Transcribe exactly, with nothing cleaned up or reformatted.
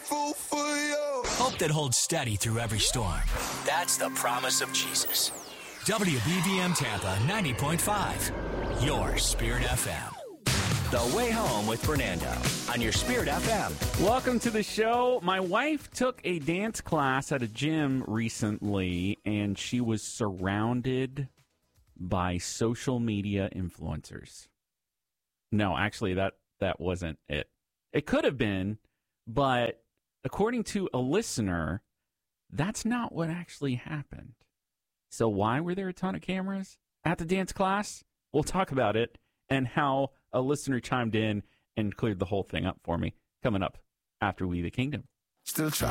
grateful for you. Hope that holds steady through every storm. That's the promise of Jesus. W B V M Tampa ninety point five, your Spirit F M. The Way Home with Fernando on your Spirit F M. Welcome to the show. My wife took a dance class at a gym recently, and she was surrounded by social media influencers. No, actually, that, that wasn't it. It could have been, but according to a listener, that's not what actually happened. So why were there a ton of cameras at the dance class? We'll talk about it and how a listener chimed in and cleared the whole thing up for me. Coming up after We the Kingdom. Still try.